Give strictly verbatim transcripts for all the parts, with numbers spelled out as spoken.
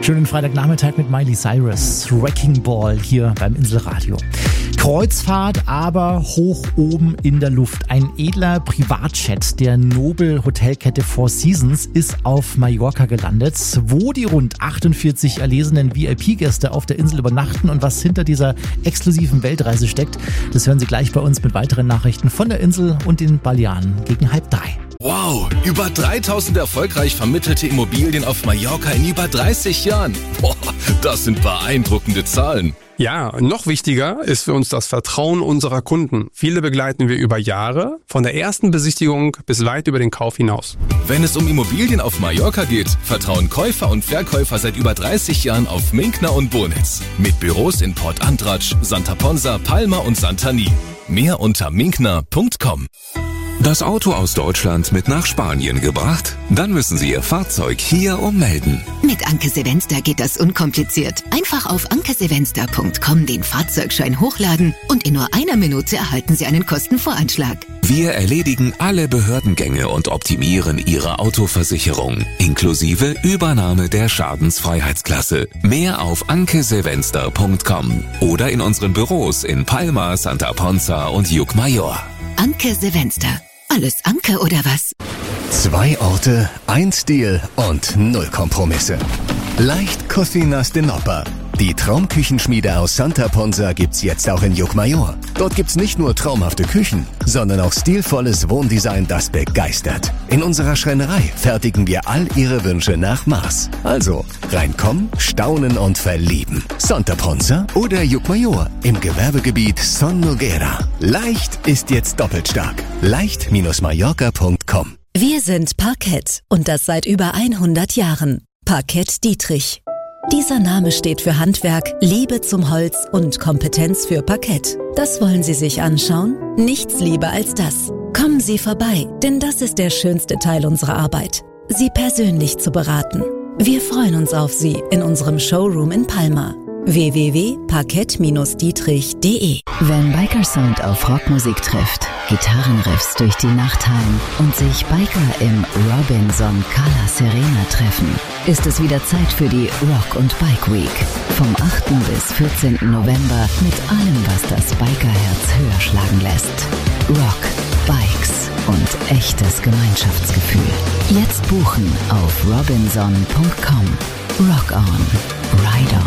Schönen Freitagnachmittag mit Miley Cyrus, Wrecking Ball hier beim Inselradio. Kreuzfahrt, aber hoch oben in der Luft. Ein edler Privatjet der Nobel-Hotelkette Four Seasons ist auf Mallorca gelandet, wo die rund achtundvierzig erlesenen V I P-Gäste auf der Insel übernachten und was hinter dieser exklusiven Weltreise steckt, das hören Sie gleich bei uns mit weiteren Nachrichten von der Insel und den Balearen gegen halb drei. Wow, über dreitausend erfolgreich vermittelte Immobilien auf Mallorca in über dreißig Jahren. Boah, das sind beeindruckende Zahlen. Ja, noch wichtiger ist für uns das Vertrauen unserer Kunden. Viele begleiten wir über Jahre, von der ersten Besichtigung bis weit über den Kauf hinaus. Wenn es um Immobilien auf Mallorca geht, vertrauen Käufer und Verkäufer seit über dreißig Jahren auf Minkner und Bonitz. Mit Büros in Port Antratsch, Santa Ponsa, Palma und Santani. Mehr unter minkner punkt com. Das Auto aus Deutschland mit nach Spanien gebracht? Dann müssen Sie Ihr Fahrzeug hier ummelden. Mit Anke Sevenster geht das unkompliziert. Einfach auf anke sevenster punkt com den Fahrzeugschein hochladen und in nur einer Minute erhalten Sie einen Kostenvoranschlag. Wir erledigen alle Behördengänge und optimieren Ihre Autoversicherung, inklusive Übernahme der Schadensfreiheitsklasse. Mehr auf anke sevenster punkt com oder in unseren Büros in Palma, Santa Ponsa und Llucmajor. Anke Sevenster. Alles Anke oder was? Zwei Orte, ein Stil und null Kompromisse. Leicht Cocinas de Nopa. Die Traumküchenschmiede aus Santa Ponsa gibt's jetzt auch in Llucmajor. Dort gibt's nicht nur traumhafte Küchen, sondern auch stilvolles Wohndesign, das begeistert. In unserer Schreinerei fertigen wir all Ihre Wünsche nach Maß. Also reinkommen, staunen und verlieben. Santa Ponsa oder Llucmajor im Gewerbegebiet Son Noguera. Leicht ist jetzt doppelt stark. leicht Bindestrich mallorca punkt com. Wir sind Parkett und das seit über hundert Jahren. Parkett Dietrich. Dieser Name steht für Handwerk, Liebe zum Holz und Kompetenz für Parkett. Das wollen Sie sich anschauen? Nichts lieber als das. Kommen Sie vorbei, denn das ist der schönste Teil unserer Arbeit. Sie persönlich zu beraten. Wir freuen uns auf Sie in unserem Showroom in Palma. w w w punkt parkett Bindestrich dietrich punkt de. Wenn Bikersound auf Rockmusik trifft, Gitarrenriffs durch die Nacht hallen und sich Biker im Robinson Cala Serena treffen, ist es wieder Zeit für die Rock und Bike Week. Vom achten bis vierzehnten November mit allem, was das Bikerherz höher schlagen lässt. Rock, Bikes und echtes Gemeinschaftsgefühl. Jetzt buchen auf robinson punkt com. Rock on, ride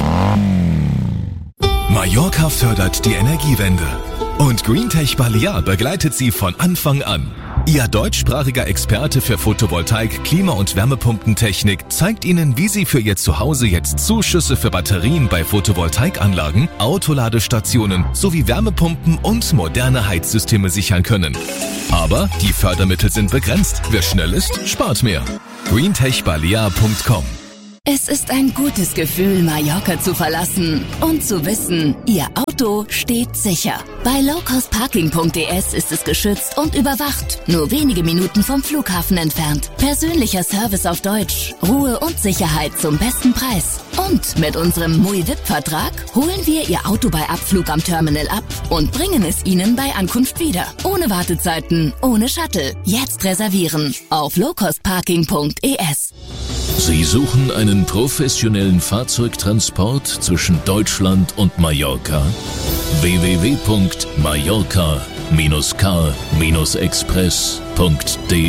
on. Mallorca fördert die Energiewende. Und Greentech Balear begleitet Sie von Anfang an. Ihr deutschsprachiger Experte für Photovoltaik, Klima- und Wärmepumpentechnik zeigt Ihnen, wie Sie für Ihr Zuhause jetzt Zuschüsse für Batterien bei Photovoltaikanlagen, Autoladestationen sowie Wärmepumpen und moderne Heizsysteme sichern können. Aber die Fördermittel sind begrenzt. Wer schnell ist, spart mehr. greentech balear punkt com. Es ist ein gutes Gefühl, Mallorca zu verlassen und zu wissen, Ihr Auto steht sicher. Bei lowcostparking punkt de ist es geschützt und überwacht. Nur wenige Minuten vom Flughafen entfernt. Persönlicher Service auf Deutsch. Ruhe und Sicherheit zum besten Preis. Und mit unserem M U I V I P-Vertrag holen wir Ihr Auto bei Abflug am Terminal ab und bringen es Ihnen bei Ankunft wieder. Ohne Wartezeiten, ohne Shuttle. Jetzt reservieren auf lowcostparking punkt de. Sie suchen einen professionellen Fahrzeugtransport zwischen Deutschland und Mallorca? w w w punkt mallorca Bindestrich car Bindestrich express punkt de.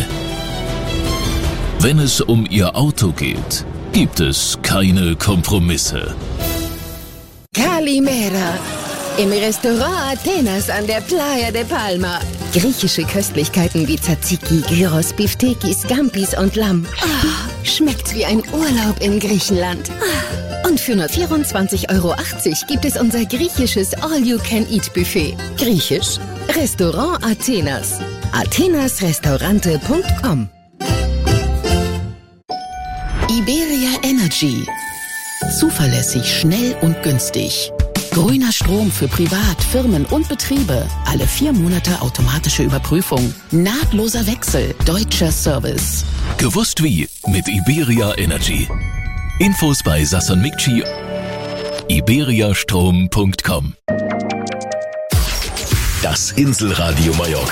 Wenn es um Ihr Auto geht, gibt es keine Kompromisse. Kalimera. Im Restaurant Athenas an der Playa de Palma. Griechische Köstlichkeiten wie Tzatziki, Gyros, Biftekis, Scampis und Lamm. Oh, schmeckt wie ein Urlaub in Griechenland. Und für nur vierundzwanzig Euro achtzig gibt es unser griechisches All-You-Can-Eat-Buffet. Griechisch? Restaurant Athenas. athenasrestaurante punkt com. Iberia Energy. Zuverlässig, schnell und günstig. Grüner Strom für Privat, Firmen und Betriebe. Alle vier Monate automatische Überprüfung. Nahtloser Wechsel. Deutscher Service. Gewusst wie mit Iberia Energy. Infos bei Sasson Mikci. iberiastrom punkt com. Das Inselradio Mallorca.